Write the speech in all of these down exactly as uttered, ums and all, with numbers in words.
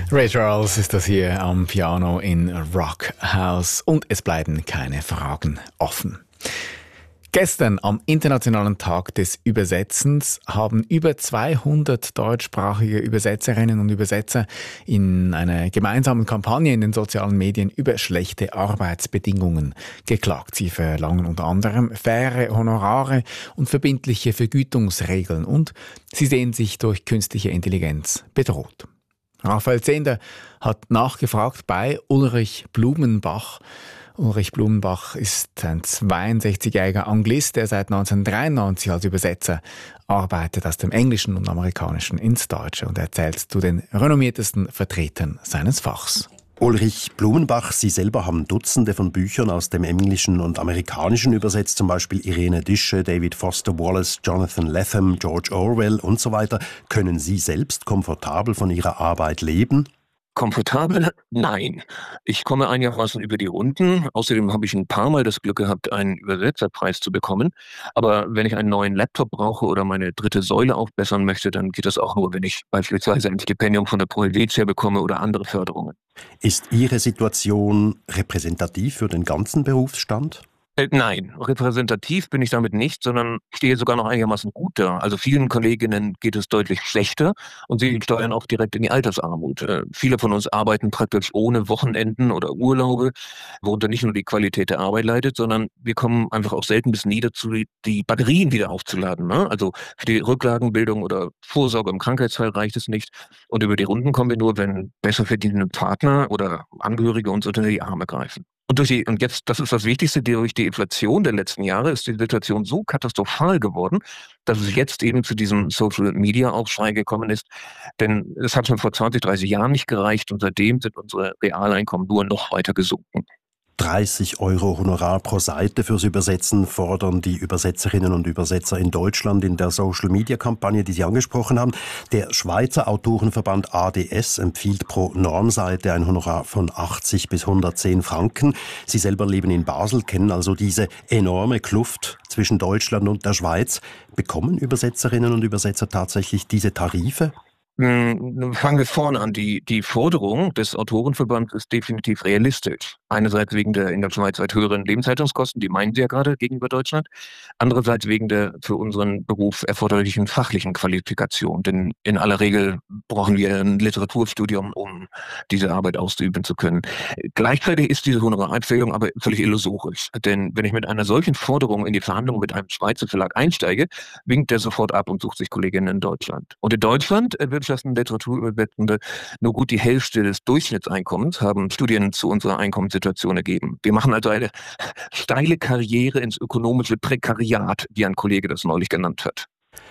Ray Charles ist das hier am Piano in Rock House und es bleiben keine Fragen offen. Gestern am Internationalen Tag des Übersetzens haben über zweihundert deutschsprachige Übersetzerinnen und Übersetzer in einer gemeinsamen Kampagne in den sozialen Medien über schlechte Arbeitsbedingungen geklagt. Sie verlangen unter anderem faire Honorare und verbindliche Vergütungsregeln und sie sehen sich durch künstliche Intelligenz bedroht. Raphael Zehnder hat nachgefragt bei Ulrich Blumenbach. Ulrich Blumenbach ist ein zweiundsechzigjähriger Anglist, der seit neunzehnhundertdreiundneunzig als Übersetzer arbeitet aus dem Englischen und Amerikanischen ins Deutsche und erzählt zu den renommiertesten Vertretern seines Fachs. Ulrich Blumenbach, Sie selber haben Dutzende von Büchern aus dem Englischen und Amerikanischen übersetzt, zum Beispiel Irene Dische, David Foster Wallace, Jonathan Lethem, George Orwell und so weiter. Können Sie selbst komfortabel von Ihrer Arbeit leben? Komfortabel? Nein. Ich komme einigermaßen über die Runden. Außerdem habe ich ein paar Mal das Glück gehabt, einen Übersetzerpreis zu bekommen. Aber wenn ich einen neuen Laptop brauche oder meine dritte Säule aufbessern möchte, dann geht das auch nur, wenn ich beispielsweise ein Stipendium von der Pro Helvetia bekomme oder andere Förderungen. Ist Ihre Situation repräsentativ für den ganzen Berufsstand? Äh, nein, repräsentativ bin ich damit nicht, sondern stehe sogar noch einigermaßen gut da. Also vielen Kolleginnen geht es deutlich schlechter und sie steuern auch direkt in die Altersarmut. Äh, viele von uns arbeiten praktisch ohne Wochenenden oder Urlaube, worunter nicht nur die Qualität der Arbeit leidet, sondern wir kommen einfach auch selten bis nie dazu, die Batterien wieder aufzuladen. Ne? Also für die Rücklagenbildung oder Vorsorge im Krankheitsfall reicht es nicht. Und über die Runden kommen wir nur, wenn besser verdienende Partner oder Angehörige uns unter die Arme greifen. Und, durch die, und jetzt, das ist das Wichtigste, durch die Inflation der letzten Jahre ist die Situation so katastrophal geworden, dass es jetzt eben zu diesem Social-Media-Aufschrei gekommen ist. Denn es hat schon vor zwanzig, dreißig Jahren nicht gereicht und seitdem sind unsere Realeinkommen nur noch weiter gesunken. dreißig Euro Honorar pro Seite fürs Übersetzen fordern die Übersetzerinnen und Übersetzer in Deutschland in der Social-Media-Kampagne, die Sie angesprochen haben. Der Schweizer Autorenverband A D S empfiehlt pro Normseite ein Honorar von achtzig bis hundertzehn Franken. Sie selber leben in Basel, kennen also diese enorme Kluft zwischen Deutschland und der Schweiz. Bekommen Übersetzerinnen und Übersetzer tatsächlich diese Tarife? Fangen wir vorne an. Die, die Forderung des Autorenverbands ist definitiv realistisch. Einerseits wegen der in der Schweiz weit höheren Lebenshaltungskosten, die meinen Sie ja gerade gegenüber Deutschland. Andererseits wegen der für unseren Beruf erforderlichen fachlichen Qualifikation. Denn in aller Regel brauchen wir ein Literaturstudium, um diese Arbeit ausüben zu können. Gleichzeitig ist diese Honorarempfehlung aber völlig illusorisch. Denn wenn ich mit einer solchen Forderung in die Verhandlungen mit einem Schweizer Verlag einsteige, winkt der sofort ab und sucht sich Kolleginnen in Deutschland. Und in Deutschland wird Literaturübersetzende nur gut die Hälfte des Durchschnittseinkommens, haben Studien zu unserer Einkommenssituation ergeben. Wir machen also eine steile Karriere ins ökonomische Prekariat, wie ein Kollege das neulich genannt hat.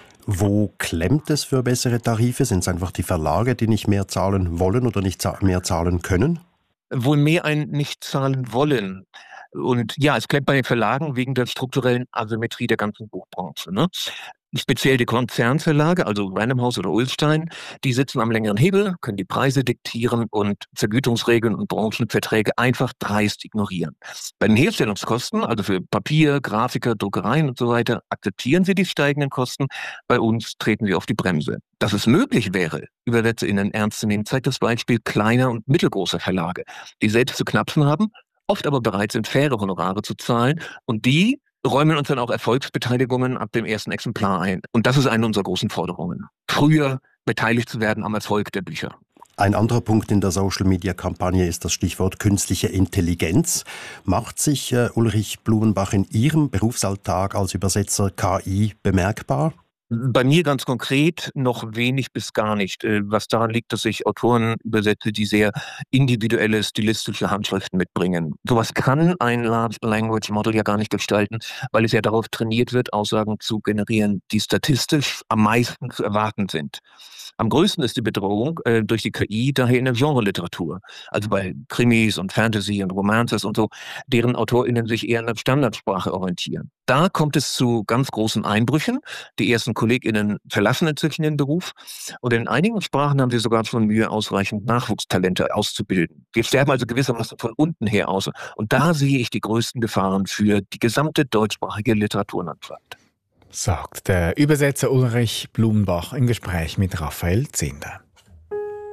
Wo klemmt es für bessere Tarife? Sind es einfach die Verlage, die nicht mehr zahlen wollen oder nicht mehr zahlen können? Wohl mehr ein nicht zahlen wollen. Und ja, es klemmt bei den Verlagen wegen der strukturellen Asymmetrie der ganzen Buchbranche. Ne? Speziell die Konzernverlage, also Random House oder Ullstein, die sitzen am längeren Hebel, können die Preise diktieren und Vergütungsregeln und Branchenverträge einfach dreist ignorieren. Bei den Herstellungskosten, also für Papier, Grafiker, Druckereien und so weiter, akzeptieren sie die steigenden Kosten. Bei uns treten sie auf die Bremse. Dass es möglich wäre, ÜbersetzerInnen ernst zu nehmen, zeigt das Beispiel kleiner und mittelgroßer Verlage, die selbst zu knapsen haben, oft aber bereit sind, faire Honorare zu zahlen und die räumen uns dann auch Erfolgsbeteiligungen ab dem ersten Exemplar ein. Und das ist eine unserer großen Forderungen. Früher beteiligt zu werden am Erfolg der Bücher. Ein anderer Punkt in der Social-Media-Kampagne ist das Stichwort künstliche Intelligenz. Macht sich äh, Ulrich Blumenbach in Ihrem Berufsalltag als Übersetzer K I bemerkbar? Bei mir ganz konkret noch wenig bis gar nicht, was daran liegt, dass ich Autoren übersetze, die sehr individuelle stilistische Handschriften mitbringen. Sowas kann ein Large Language Model ja gar nicht gestalten, weil es ja darauf trainiert wird, Aussagen zu generieren, die statistisch am meisten zu erwarten sind. Am größten ist die Bedrohung äh, durch die K I daher in der Genre-Literatur, also bei Krimis und Fantasy und Romances und so, deren AutorInnen sich eher an der Standardsprache orientieren. Da kommt es zu ganz großen Einbrüchen. Die ersten KollegInnen verlassen inzwischen den Beruf und in einigen Sprachen haben sie sogar schon Mühe, ausreichend Nachwuchstalente auszubilden. Wir sterben also gewissermaßen von unten her aus. Und da sehe ich die größten Gefahren für die gesamte deutschsprachige Literaturlandschaft. Sagt der Übersetzer Ulrich Blumenbach im Gespräch mit Raphael Zehnder.